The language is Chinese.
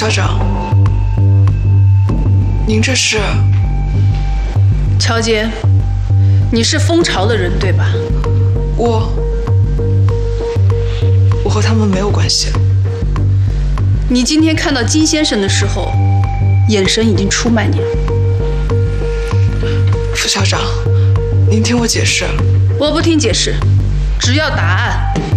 校长，您这是？ 乔杰，你是蜂巢的人对吧？ 我和他们没有关系。 你今天看到金先生的时候，眼神已经出卖你了。 副校长，您听我解释。 我不听解释，只要答案。